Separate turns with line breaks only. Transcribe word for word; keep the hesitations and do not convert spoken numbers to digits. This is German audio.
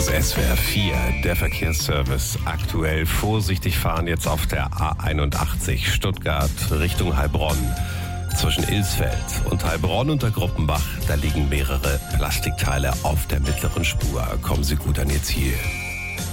ist S W R vier, der Verkehrsservice. Aktuell vorsichtig fahren jetzt auf der A einundachtzig Stuttgart Richtung Heilbronn. Zwischen Ilsfeld und Heilbronn unter Gruppenbach, da liegen mehrere Plastikteile auf der mittleren Spur. Kommen Sie gut an Ihr Ziel.